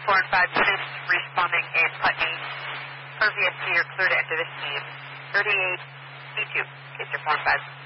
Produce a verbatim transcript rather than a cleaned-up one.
four and five units responding in Putney. Per V S T, you're clear to enter the scheme. thirty-eight E two. Get your four and five.